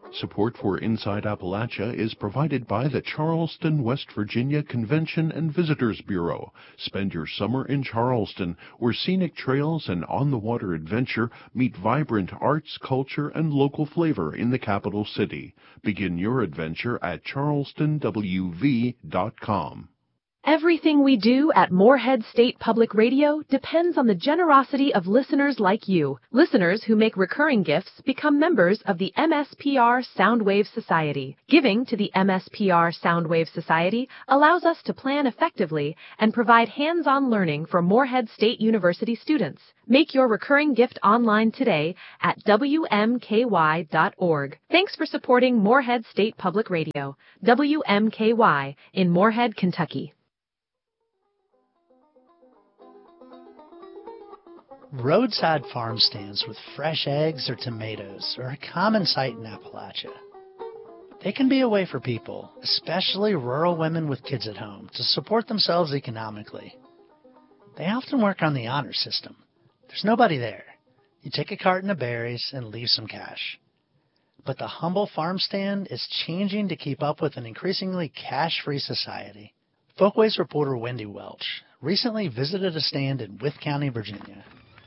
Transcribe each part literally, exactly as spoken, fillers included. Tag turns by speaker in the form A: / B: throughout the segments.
A: Support for Inside Appalachia is provided by the Charleston, West Virginia Convention and Visitors Bureau. Spend your summer in Charleston, where scenic trails and on-the-water adventure meet vibrant arts, culture, and local flavor in the capital city. Begin your adventure at charleston w v dot com.
B: Everything we do at Morehead State Public Radio depends on the generosity of listeners like you. Listeners who make recurring gifts become members of the M S P R Soundwave Society. Giving to the M S P R Soundwave Society allows us to plan effectively and provide hands-on learning for Morehead State University students. Make your recurring gift online today at w m k y dot org. Thanks for supporting Morehead State Public Radio, W M K Y, in Morehead, Kentucky.
C: Roadside farm stands with fresh eggs or tomatoes are a common sight in Appalachia. They can be a way for people, especially rural women with kids at home, to support themselves economically. They often work on the honor system. There's nobody there. You take a carton of berries and leave some cash. But the humble farm stand is changing to keep up with an increasingly cash-free society. Folkways reporter Wendy Welch recently visited a stand in Wythe County, Virginia.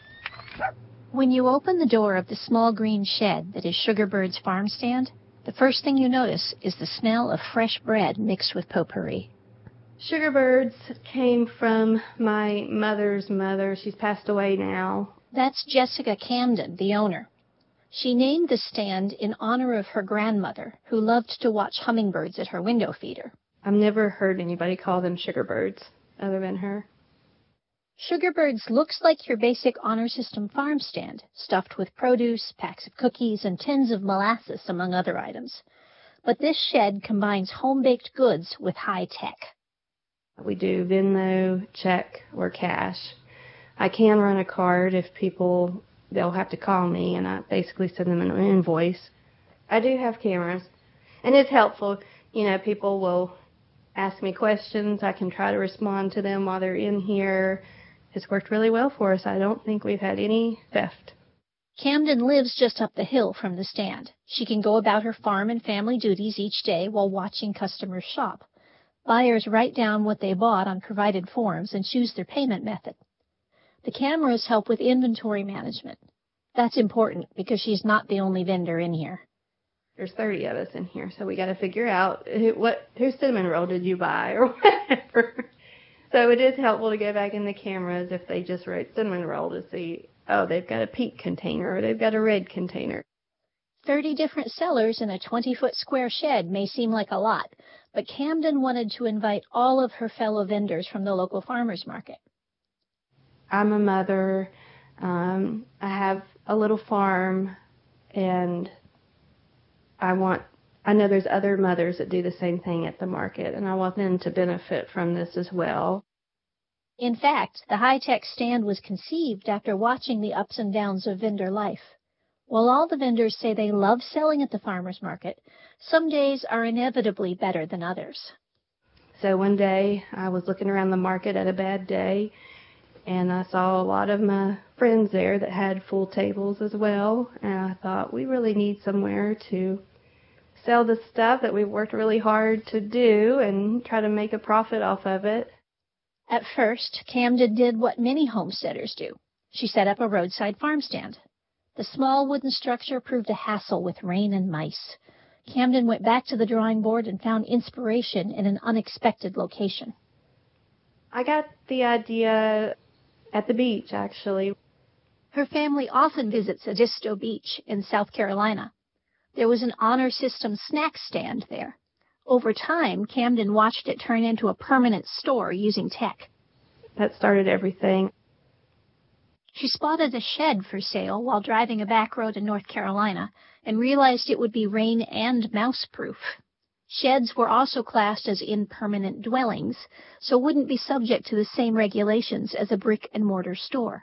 D: When you open the door of the small green shed that is Sugarbird's farm stand, the first thing you notice is the smell of fresh bread mixed with potpourri.
E: Sugarbirds came from my mother's mother. She's passed away now.
D: That's Jessica Camden, the owner. She named the stand in honor of her grandmother, who loved to watch hummingbirds at her window feeder.
E: I've never heard anybody call them sugarbirds other than her.
D: Sugarbirds looks like your basic honor system farm stand, stuffed with produce, packs of cookies, and tins of molasses, among other items. But this shed combines home-baked goods with high tech.
E: We do Venmo, check, or cash. I can run a card if people, they'll have to call me, and I basically send them an invoice. I do have cameras, and it's helpful. You know, people will ask me questions. I can try to respond to them while they're in here. It's worked really well for us. I don't think we've had any theft.
D: Camden lives just up the hill from the stand. She can go about her farm and family duties each day while watching customers shop. Buyers write down what they bought on provided forms and choose their payment method. The cameras help with inventory management. That's important because she's not the only vendor in here.
E: There's thirty of us in here, so we got to figure out who, what, whose cinnamon roll did you buy or whatever. So it is helpful to go back in the cameras if they just wrote cinnamon roll to see, oh, they've got a pink container or they've got a red container.
D: Thirty different sellers in a twenty-foot square shed may seem like a lot, but Camden wanted to invite all of her fellow vendors from the local farmers market.
E: I'm a mother. Um, I have a little farm, and I want I know there's other mothers that do the same thing at the market, and I want them to benefit from this as well.
D: In fact, the high-tech stand was conceived after watching the ups and downs of vendor life. While all the vendors say they love selling at the farmer's market, some days are inevitably better than others.
E: So one day I was looking around the market at a bad day, and I saw a lot of my friends there that had full tables as well, and I thought we really need somewhere to sell the stuff that we've worked really hard to do and try to make a profit off of it.
D: At first, Camden did what many homesteaders do. She set up a roadside farm stand. The small wooden structure proved a hassle with rain and mice. Camden went back to the drawing board and found inspiration in an unexpected location.
E: I got the idea at the beach, actually.
D: Her family often visits Edisto Beach in South Carolina. There was an honor system snack stand there. Over time, Camden watched it turn into a permanent store using tech.
E: That started everything.
D: She spotted a shed for sale while driving a back road in North Carolina and realized it would be rain and mouse-proof. Sheds were also classed as impermanent dwellings, so wouldn't be subject to the same regulations as a brick-and-mortar store.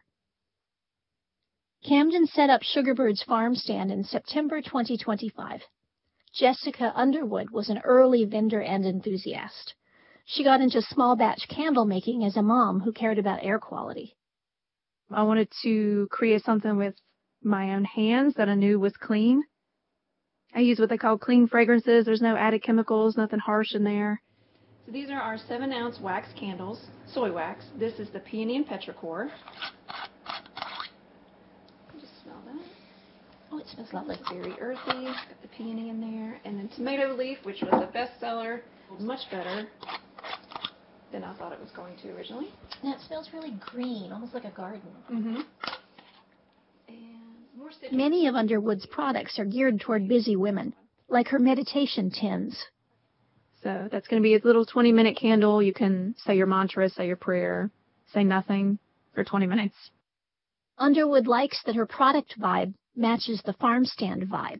D: Camden set up Sugarbird's farm stand in September twenty twenty-five. Jessica Underwood was an early vendor and enthusiast. She got into small-batch candle making as a mom who cared about air quality.
F: I wanted to create something with my own hands that I knew was clean. I use what they call clean fragrances. There's no added chemicals, nothing harsh in there. So these are our seven ounce wax candles, soy wax. This is the peony and petrichor. Just smell that.
D: Oh, it smells lovely.
F: It's very earthy. Got the peony in there. And then tomato leaf, which was a bestseller. Much better than I thought it was going to originally.
D: And it smells really green, almost like a garden.
F: Mm-hmm. And more citrus.
D: Many of Underwood's products are geared toward busy women, like her meditation tins.
F: So that's going to be a little twenty minute candle. You can say your mantra, say your prayer, say nothing for twenty minutes.
D: Underwood likes that her product vibe matches the farm stand vibe.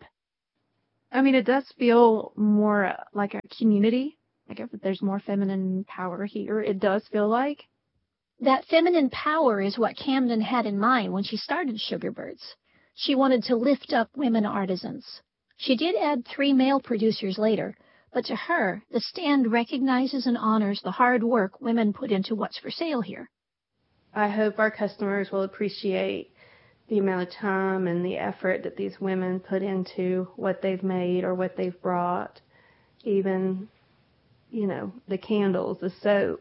F: I mean, it does feel more like a community. Like if there's more feminine power here, it does feel like.
D: That feminine power is what Camden had in mind when she started Sugarbirds. She wanted to lift up women artisans. She did add three male producers later, but to her, the stand recognizes and honors the hard work women put into what's for sale here.
E: I hope our customers will appreciate the amount of time and the effort that these women put into what they've made or what they've brought. Even, you know, the candles, the soap.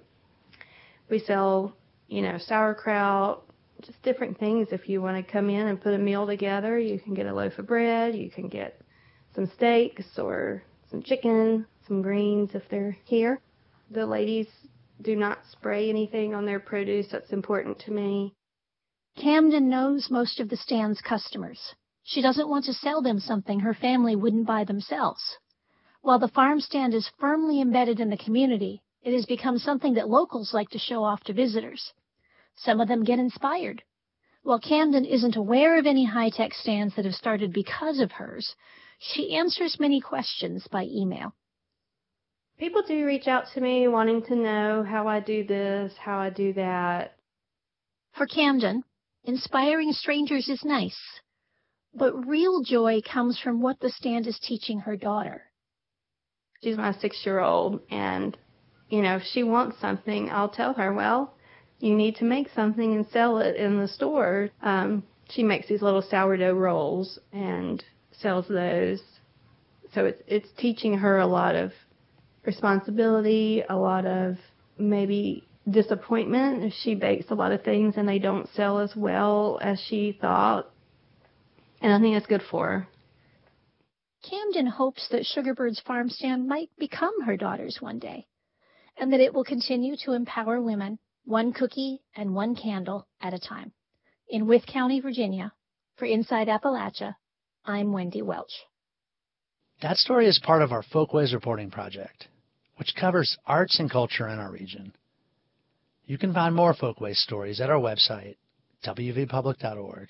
E: We sell, you know, sauerkraut, just different things. If you want to come in and put a meal together, you can get a loaf of bread, you can get some steaks or some chicken, some greens if they're here. The ladies do not spray anything on their produce. That's important to me.
D: Camden knows most of the stand's customers. She doesn't want to sell them something her family wouldn't buy themselves. While the farm stand is firmly embedded in the community, it has become something that locals like to show off to visitors. Some of them get inspired. While Camden isn't aware of any high-tech stands that have started because of hers, she answers many questions by email.
E: People do reach out to me wanting to know how I do this, how I do that.
D: For Camden, inspiring strangers is nice, but real joy comes from what the stand is teaching her daughter.
E: She's my six-year-old, and, you know, if she wants something, I'll tell her, well, you need to make something and sell it in the store. Um, she makes these little sourdough rolls and sells those. So it's, it's teaching her a lot of responsibility, a lot of maybe disappointment if she bakes a lot of things and they don't sell as well as she thought. And I think that's good for her.
D: Camden hopes that Sugarbird's farm stand might become her daughter's one day, and that it will continue to empower women, one cookie and one candle at a time. In Wythe County, Virginia, for Inside Appalachia, I'm Wendy Welch.
C: That story is part of our Folkways reporting project, which covers arts and culture in our region. You can find more Folkways stories at our website, w v public dot org.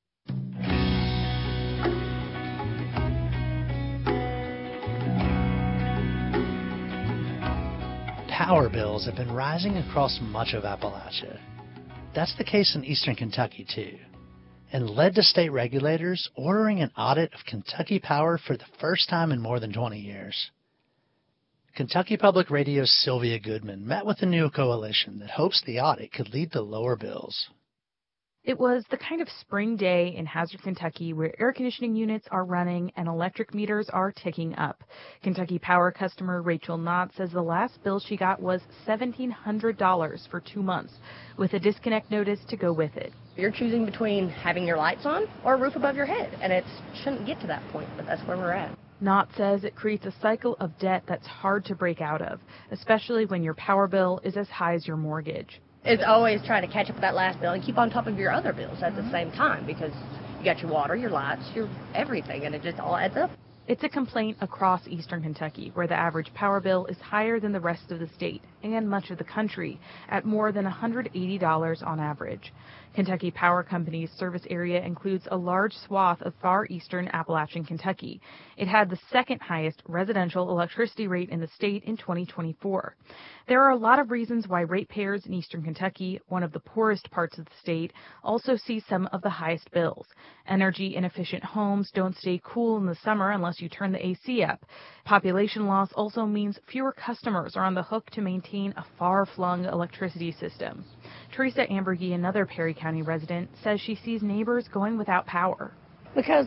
C: Power bills have been rising across much of Appalachia. That's the case in eastern Kentucky, too, and led to state regulators ordering an audit of Kentucky Power for the first time in more than twenty years. Kentucky Public Radio's Sylvia Goodman met with a new coalition that hopes the audit could lead to lower bills.
B: It was the kind of spring day in Hazard, Kentucky, where air conditioning units are running and electric meters are ticking up. Kentucky Power customer Rachel Knott says the last bill she got was seventeen hundred dollars for two months, with a disconnect notice to go with it.
G: You're choosing between having your lights on or a roof above your head, and it shouldn't get to that point, but that's where we're at.
B: Knott says it creates a cycle of debt that's hard to break out of, especially when your power bill is as high as your mortgage.
G: It's always trying to catch up with that last bill and keep on top of your other bills at the same time, because you got your water, your lights, your everything, and it just all adds up.
B: It's a complaint across eastern Kentucky, where the average power bill is higher than the rest of the state and much of the country, at more than one hundred eighty dollars on average. Kentucky Power Company's service area includes a large swath of far eastern Appalachian Kentucky. It had the second highest residential electricity rate in the state in twenty twenty-four. There are a lot of reasons why ratepayers in eastern Kentucky, one of the poorest parts of the state, also see some of the highest bills. Energy-inefficient homes don't stay cool in the summer unless you turn the A C up. Population loss also means fewer customers are on the hook to maintain a far-flung electricity system. Teresa Ambergy, another Perry County resident, says she sees neighbors going without power.
G: Because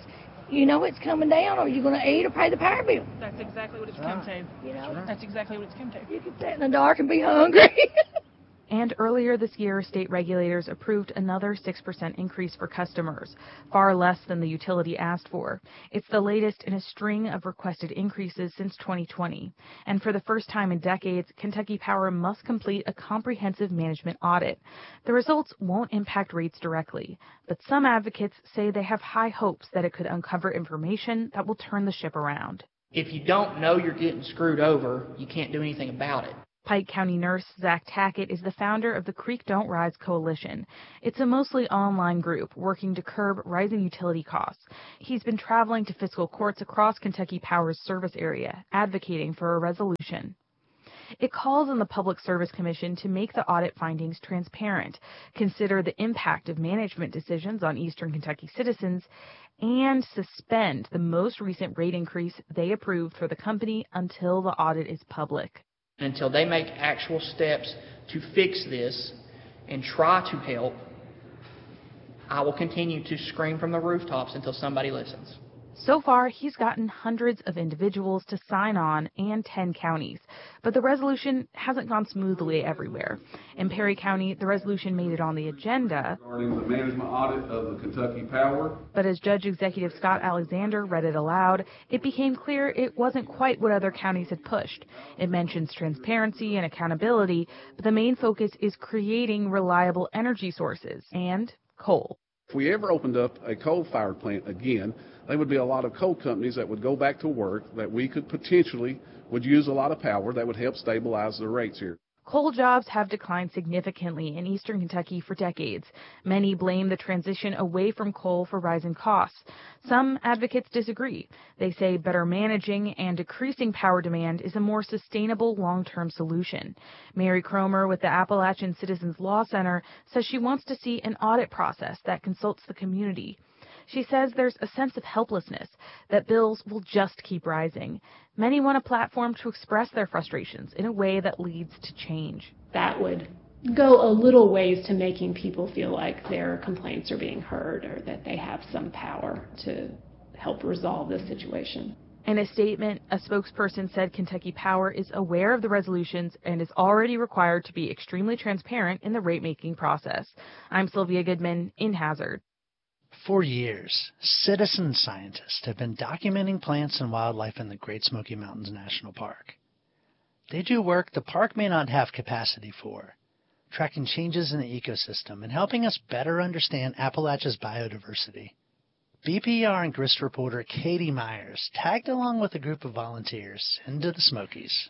H: you know it's coming down, or you're going to eat or pay the power bill.
F: That's exactly what it's come to.
H: You know,
F: That's exactly what it's come to.
H: you can sit in the dark and be hungry.
B: And earlier this year, state regulators approved another six percent increase for customers, far less than the utility asked for. It's the latest in a string of requested increases since twenty twenty. And for the first time in decades, Kentucky Power must complete a comprehensive management audit. The results won't impact rates directly, but some advocates say they have high hopes that it could uncover information that will turn the ship around.
I: If you don't know you're getting screwed over, you can't do anything about it.
B: Pike County nurse Zach Tackett is the founder of the Creek Don't Rise Coalition. It's a mostly online group working to curb rising utility costs. He's been traveling to fiscal courts across Kentucky Power's service area, advocating for a resolution. It calls on the Public Service Commission to make the audit findings transparent, consider the impact of management decisions on Eastern Kentucky citizens, and suspend the most recent rate increase they approved for the company until the audit is public.
I: Until they make actual steps to fix this and try to help, I will continue to scream from the rooftops until somebody listens.
B: So far, he's gotten hundreds of individuals to sign on and ten counties, but the resolution hasn't gone smoothly everywhere. In Perry County, the resolution made it on the agenda,
J: regarding the management audit of the Kentucky Power.
B: But as Judge Executive Scott Alexander read it aloud, it became clear it wasn't quite what other counties had pushed. It mentions transparency and accountability, but the main focus is creating reliable energy sources and coal.
J: If we ever opened up a coal-fired plant again, there would be a lot of coal companies that would go back to work that we could potentially would use a lot of power that would help stabilize the rates here.
B: Coal jobs have declined significantly in eastern Kentucky for decades. Many blame the transition away from coal for rising costs. Some advocates disagree. They say better managing and decreasing power demand is a more sustainable long-term solution. Mary Cromer with the Appalachian Citizens Law Center says she wants to see an audit process that consults the community. She says there's a sense of helplessness, that bills will just keep rising. Many want a platform to express their frustrations in a way that leads to change.
K: That would go a little ways to making people feel like their complaints are being heard or that they have some power to help resolve this situation.
B: In a statement, a spokesperson said Kentucky Power is aware of the resolutions and is already required to be extremely transparent in the rate-making process. I'm Sylvia Goodman in Hazard.
C: For years, citizen scientists have been documenting plants and wildlife in the Great Smoky Mountains National Park. They do work the park may not have capacity for, tracking changes in the ecosystem and helping us better understand Appalachia's biodiversity. B P R and Grist reporter Katie Myers tagged along with a group of volunteers into the Smokies.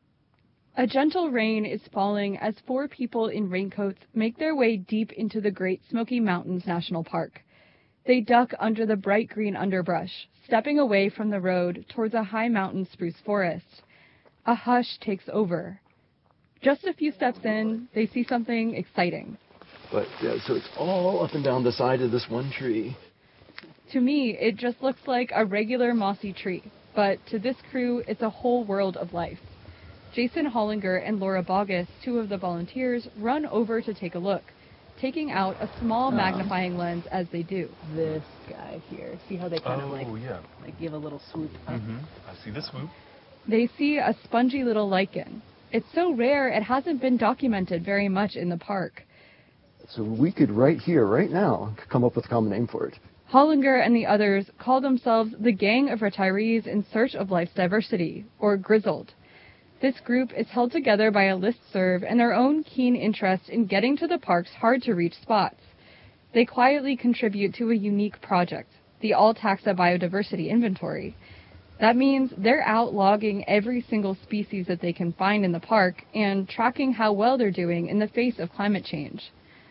L: A gentle rain is falling as four people in raincoats make their way deep into the Great Smoky Mountains National Park. They duck under the bright green underbrush, stepping away from the road towards a high mountain spruce forest. A hush takes over. Just a few steps in, they see something exciting.
M: But, yeah, so it's all up and down the side of this one tree.
L: To me, it just looks like a regular mossy tree, but to this crew, it's a whole world of life. Jason Hollinger and Laura Bogus, two of the volunteers, run over to take a look, taking out a small magnifying lens as they do.
N: This guy here. See how they kind
O: oh,
N: of like,
O: yeah.
N: like give a little swoop up?
O: Mm-hmm. I see the swoop.
L: They see a spongy little lichen. It's so rare it hasn't been documented very much in the park.
M: So we could right here, right now, come up with a common name for it.
L: Hollinger and the others call themselves the Gang of Retirees in Search of Life's Diversity, or Grizzled. This group is held together by a listserv and their own keen interest in getting to the park's hard-to-reach spots. They quietly contribute to a unique project, the All-Taxa Biodiversity Inventory. That means they're out logging every single species that they can find in the park and tracking how well they're doing in the face of climate change.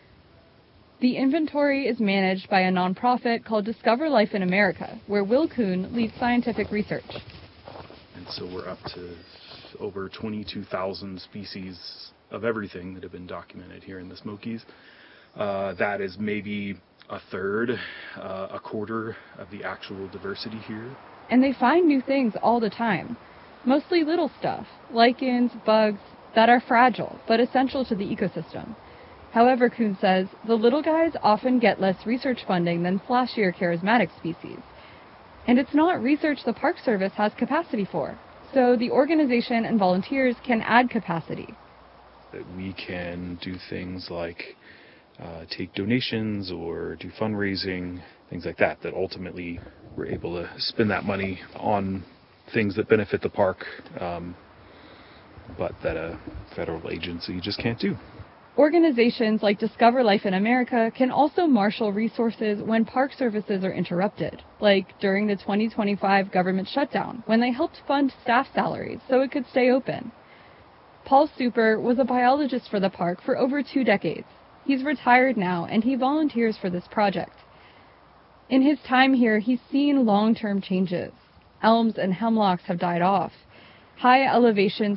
L: The inventory is managed by a nonprofit called Discover Life in America, where Will Kuhn leads scientific research.
O: And so we're up to over twenty-two thousand species of everything that have been documented here in the Smokies. Uh, that is maybe a third, uh, a quarter of the actual diversity here.
L: And they find new things all the time, mostly little stuff, lichens, bugs, that are fragile but essential to the ecosystem. However, Kuhn says, the little guys often get less research funding than flashier charismatic species. And it's not research the Park Service has capacity for, so the organization and volunteers can add capacity.
O: That we can do things like uh, take donations or do fundraising, things like that, that ultimately we're able to spend that money on things that benefit the park, um, but that a federal agency just can't do.
L: Organizations like Discover Life in America can also marshal resources when park services are interrupted, like during the twenty twenty-five government shutdown, when they helped fund staff salaries so it could stay open. Paul Super was a biologist for the park for over two decades. He's retired now, and he volunteers for this project. In his time here, he's seen long-term changes. Elms and hemlocks have died off. High elevations